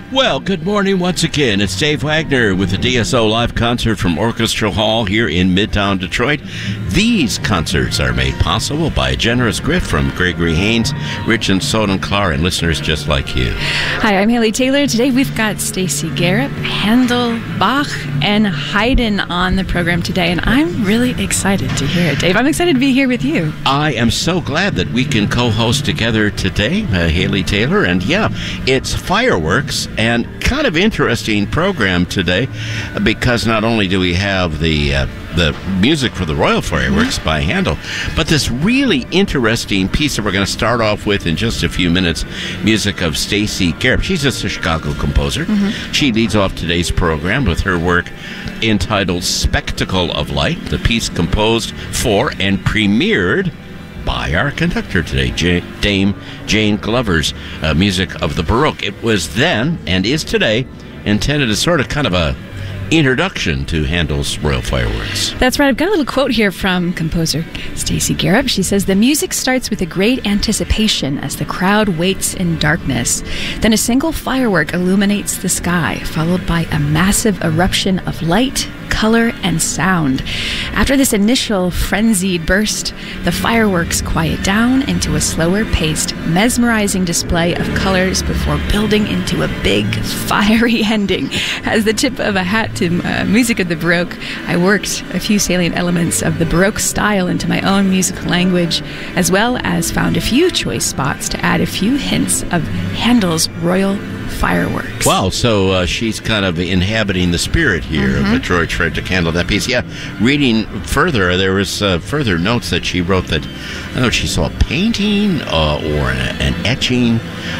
Well, good morning once again. It's Dave Wagner with the DSO live concert from Orchestra Hall here in Midtown Detroit. These concerts are made possible by a generous gift from Gregory Haynes, Rich and Soden Clark, and listeners just like you. Hi, I'm Haley Taylor. Today we've got Stacey Garrett, Handel, Bach, and Haydn on the program today, and I'm really excited to hear it, Dave. I'm excited to be here with you. I am so glad that we can co-host together today, Haley Taylor, and yeah, it's fireworks. And kind of interesting program today because not only do we have the music for the Royal Fireworks by Handel, but this really interesting piece that we're going to start off with in just a few minutes, music of Stacey Garrett. She's just a Chicago composer. She leads off today's program with her work entitled Spectacle of Light, the piece composed for and premiered by our conductor today, Dame Jane Glover's music of the Baroque. It was then, and is today, intended as sort of kind of a introduction to Handel's Royal Fireworks. That's right. I've got a little quote here from composer Stacey Garrett. She says, "The music starts with a great anticipation as the crowd waits in darkness. Then a single firework illuminates the sky, followed by a massive eruption of light, color, and sound. After this initial frenzied burst, the fireworks quiet down into a slower-paced, mesmerizing display of colors before building into a big, fiery ending. As the tip of a hat to music of the Baroque, I worked a few salient elements of the Baroque style into my own musical language, as well as found a few choice spots to add a few hints of Handel's Royal Fireworks." Wow, so she's kind of inhabiting the spirit here of Detroit Frederick Handel, that piece. Yeah, reading further, there was further notes that she wrote that, I don't know, she saw a painting or an etching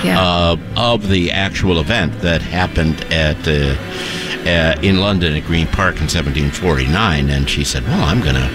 of the actual event that happened in London at Green Park in 1749, and she said, well, I'm gonna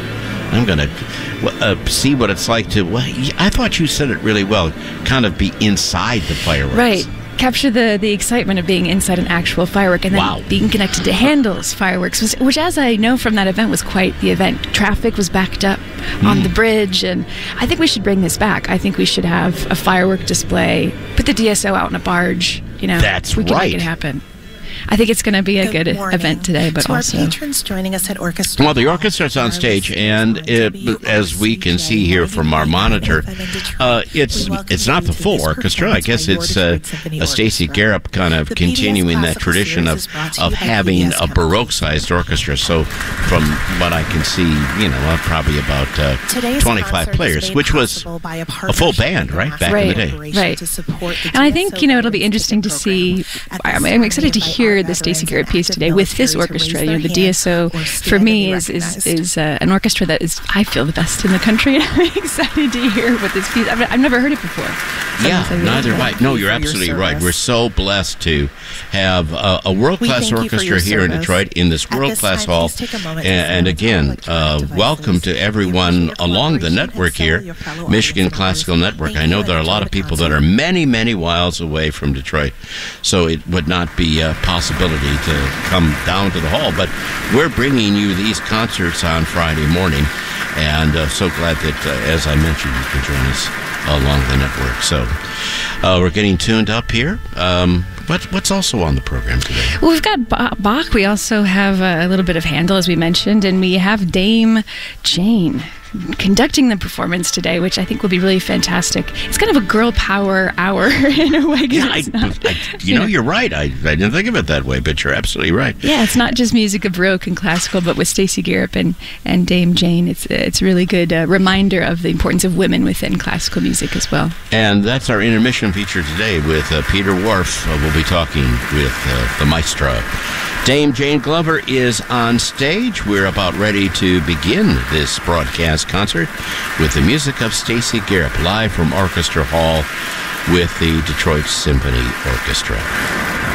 see what it's like to, well, I thought you said it really well, kind of be inside the fireworks. Right. Capture the excitement of being inside an actual firework and then being connected to Handel's fireworks, which, as I know from that event, was quite the event. Traffic was backed up on the bridge, and I think we should bring this back. I think we should have a firework display, put the DSO out in a barge. That's we can make it happen. I think it's going to be a good event today, but to also our patrons joining us at Orchestra. Well, the orchestra's on stage, and as we can see here from our monitor, it's not the full orchestra. I guess it's a Stacey Garrett kind of continuing that tradition of having a Baroque-sized orchestra. So, from what I can see, probably about 25 players, which was a full band, right, back in the day. Right. And I think it'll be interesting to see. I'm excited to hear the Stacey Garrett piece today with this orchestra. The DSO for me is an orchestra that is, I feel, the best in the country. I'm excited to hear what this piece. I've never heard it before. Yeah, neither have I. No, you're absolutely right. We're so blessed to have a world-class orchestra here in Detroit in this world-class hall. And again, welcome to everyone along the network here, Michigan Classical Network. I know there are a lot of people that are many, many miles away from Detroit, so it would not be possibility to come down to the hall, but we're bringing you these concerts on Friday morning, and so glad that, as I mentioned, you can join us along the network. So we're getting tuned up here. What's also on the program today? Well, we've got Bach. We also have a little bit of Handel, as we mentioned, and we have Dame Jane conducting the performance today, which I think will be really fantastic. It's kind of a girl power hour in a way. Yeah, you're right. I didn't think of it that way, but you're absolutely right. Yeah, it's not just music of Baroque and classical, but with Stacey Garrett and Dame Jane, it's a really good reminder of the importance of women within classical music as well. And that's our intermission feature today with Peter Whorf. We'll be talking with the maestro. Dame Jane Glover is on stage. We're about ready to begin this broadcast concert with the music of Stacey Garrett, live from Orchestra Hall with the Detroit Symphony Orchestra.